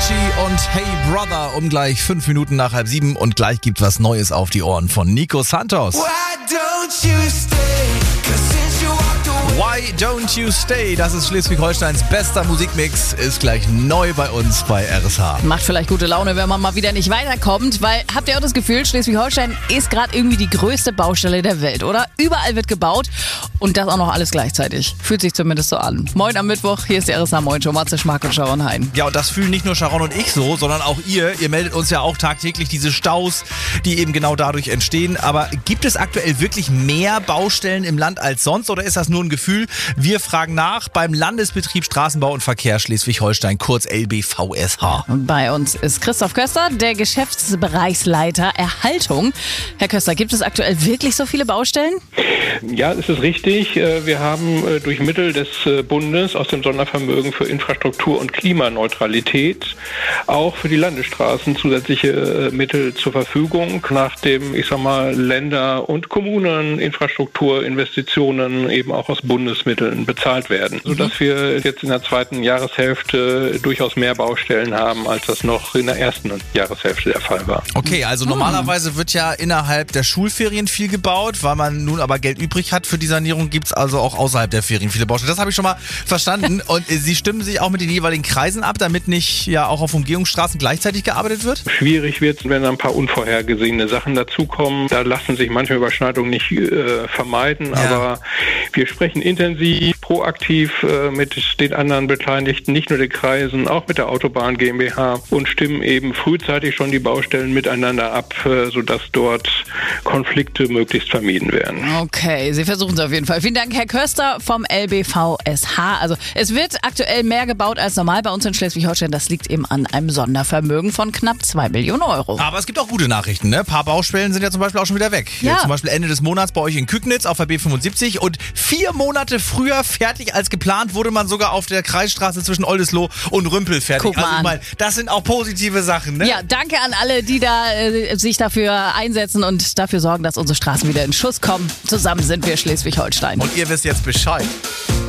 Avicii und Hey Brother um gleich 5 Minuten nach 6:30 und gleich gibt was Neues auf die Ohren von Nico Santos. Why Don't You Stay? Das ist Schleswig-Holsteins bester Musikmix, ist gleich neu bei uns bei RSH. Macht vielleicht gute Laune, wenn man mal wieder nicht weiterkommt, weil habt ihr auch das Gefühl, Schleswig-Holstein ist gerade irgendwie die größte Baustelle der Welt, oder? Überall wird gebaut und das auch noch alles gleichzeitig. Fühlt sich zumindest so an. Moin am Mittwoch, hier ist die RSH Moin Show, Matze Schmack und Sharon Hein. Ja, und das fühlen nicht nur Sharon und ich so, sondern auch ihr. Ihr meldet uns ja auch tagtäglich diese Staus, die eben genau dadurch entstehen. Aber gibt es aktuell wirklich mehr Baustellen im Land als sonst oder ist das nur ein Gefühl? Wir fragen nach beim Landesbetrieb Straßenbau und Verkehr Schleswig-Holstein, kurz LBVSH. Bei uns ist Christoph Köster, der Geschäftsbereichsleiter Erhaltung. Herr Köster, gibt es aktuell wirklich so viele Baustellen? Ja, es ist richtig. Wir haben durch Mittel des Bundes aus dem Sondervermögen für Infrastruktur und Klimaneutralität auch für die Landesstraßen zusätzliche Mittel zur Verfügung, nachdem, Länder und Kommunen Infrastrukturinvestitionen eben auch aus Bundesmitteln bezahlt werden, sodass wir jetzt in der zweiten Jahreshälfte durchaus mehr Baustellen haben, als das noch in der ersten Jahreshälfte der Fall war. Okay, also normalerweise wird ja innerhalb der Schulferien viel gebaut, weil man nun aber Geld übrig hat für die Sanierung, gibt es also auch außerhalb der Ferien viele Baustellen. Das habe ich schon mal verstanden. Und Sie stimmen sich auch mit den jeweiligen Kreisen ab, damit nicht ja auch auf Umgehungsstraßen gleichzeitig gearbeitet wird? Schwierig wird es, wenn ein paar unvorhergesehene Sachen dazukommen. Da lassen sich manche Überschneidungen nicht vermeiden, aber wir sprechen intensiv, proaktiv mit den anderen Beteiligten, nicht nur den Kreisen, auch mit der Autobahn GmbH und stimmen eben frühzeitig schon die Baustellen miteinander ab, sodass dort Konflikte möglichst vermieden werden. Okay, Sie versuchen es auf jeden Fall. Vielen Dank, Herr Köster vom LBVSH. Also es wird aktuell mehr gebaut als normal bei uns in Schleswig-Holstein. Das liegt eben an einem Sondervermögen von knapp 2 Millionen Euro. Aber es gibt auch gute Nachrichten, ne? Ein paar Baustellen sind ja zum Beispiel auch schon wieder weg. Ja. Zum Beispiel Ende des Monats bei euch in Kügnitz auf der B75 und 4 Monate früher fertig als geplant wurde man sogar auf der Kreisstraße zwischen Oldesloe und Rümpel fertig. Guck mal also ich an. meine, das sind auch positive Sachen, ne? Ja, danke an alle, die da sich dafür einsetzen und dafür sorgen, dass unsere Straßen wieder in Schuss kommen. Zusammen sind wir Schleswig-Holstein. Und ihr wisst jetzt Bescheid.